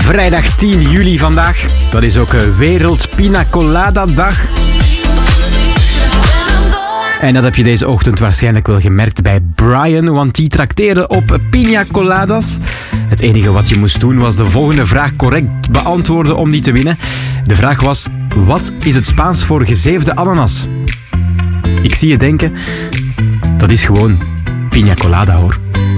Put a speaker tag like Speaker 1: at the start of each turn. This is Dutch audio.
Speaker 1: Vrijdag 10 juli vandaag. Dat is ook Wereld Pina Colada Dag. En dat heb je deze ochtend waarschijnlijk wel gemerkt bij Brian, want die trakteerde op pina coladas. Het enige wat je moest doen was de volgende vraag correct beantwoorden om die te winnen. De vraag was, wat is het Spaans voor gezeefde ananas? Ik zie je denken, dat is gewoon pina colada hoor.